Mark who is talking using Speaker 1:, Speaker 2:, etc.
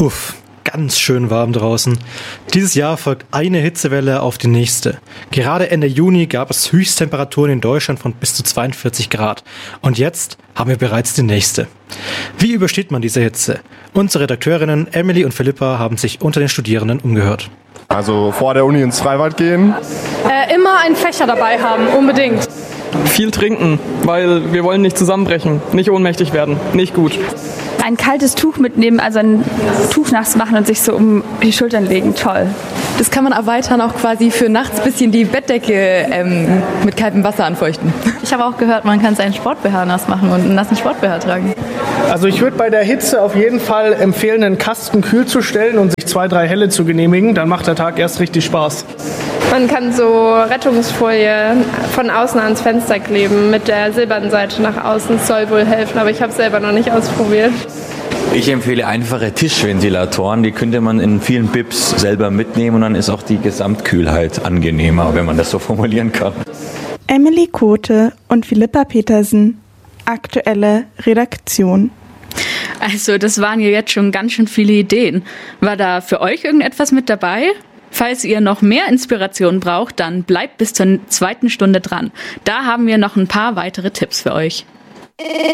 Speaker 1: Puff, ganz schön warm draußen. Dieses Jahr folgt eine Hitzewelle auf die nächste. Gerade Ende Juni gab es Höchsttemperaturen in Deutschland von bis zu 42 Grad. Und jetzt haben wir bereits die nächste. Wie übersteht man diese Hitze? Unsere Redakteurinnen Emily und Philippa haben sich unter den Studierenden umgehört.
Speaker 2: Also vor der Uni ins Freibad gehen.
Speaker 3: Immer einen Fächer dabei haben, unbedingt.
Speaker 4: Viel trinken, weil wir wollen nicht zusammenbrechen, nicht ohnmächtig werden, nicht gut.
Speaker 5: Ein kaltes Tuch mitnehmen, also ein Tuch nass machen und sich so um die Schultern legen, toll.
Speaker 6: Das kann man erweitern, auch quasi für nachts ein bisschen die Bettdecke mit kaltem Wasser anfeuchten.
Speaker 7: Ich habe auch gehört, man kann seinen Sport-BH nass machen und einen nassen Sport-BH tragen.
Speaker 8: Also ich würde bei der Hitze auf jeden Fall empfehlen, einen Kasten kühl zu stellen und sich 2-3 Helle zu genehmigen. Dann macht der Tag erst richtig Spaß.
Speaker 3: Man kann so Rettungsfolie von außen ans Fenster kleben mit der silbernen Seite nach außen. Das soll wohl helfen, aber ich habe es selber noch nicht ausprobiert.
Speaker 9: Ich empfehle einfache Tischventilatoren, die könnte man in vielen Bibs selber mitnehmen und dann ist auch die Gesamtkühlheit angenehmer, wenn man das so formulieren kann.
Speaker 10: Emily Kote und Philippa Petersen, aktuelle Redaktion.
Speaker 11: Also das waren ja jetzt schon ganz schön viele Ideen. War da für euch irgendetwas mit dabei? Falls ihr noch mehr Inspiration braucht, dann bleibt bis zur 2. Stunde dran. Da haben wir noch ein paar weitere Tipps für euch.